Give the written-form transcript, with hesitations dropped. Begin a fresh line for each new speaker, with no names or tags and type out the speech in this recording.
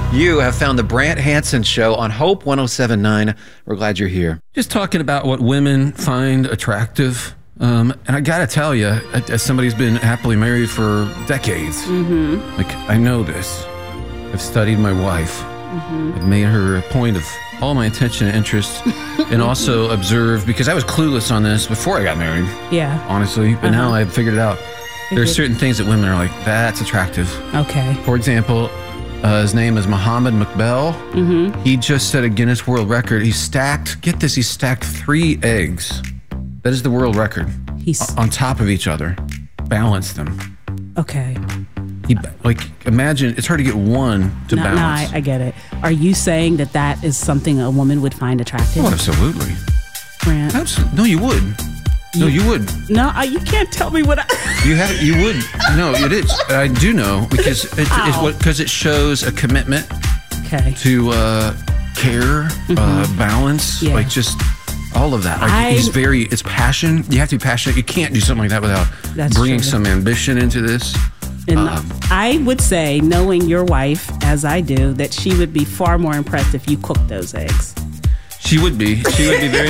You have found the Brant Hansen Show on Hope 107.9. We're glad you're here.
Just talking about what women find attractive. And I got to tell you, as somebody who's been happily married for decades, like I know this. I've studied my wife. I've made her a point of all my attention and interest and also observe, because I was clueless on this before I got married.
Yeah.
Honestly. But now I've figured it out. There are certain things that women are like, that's attractive.
Okay.
For example, his name is Mohammed McBell. He just set a Guinness World Record. He stacked 3 eggs. That is the world record.
He's
on top of each other. Balanced them.
okay.
Imagine, it's hard to get one to balance.
No, I get it. Are you saying that is something a woman would find attractive?
Oh, absolutely.
Brant?
Absolutely. No, you would. No, you would.
No, you can't tell me what I...
You would. No, it is. I do know, because it shows a commitment to care, balance, like just all of that. Like it's passion. You have to be passionate. You can't do something like that without bringing some ambition into this.
And I would say, knowing your wife as I do, that she would be far more impressed if you cooked those eggs.
She would be very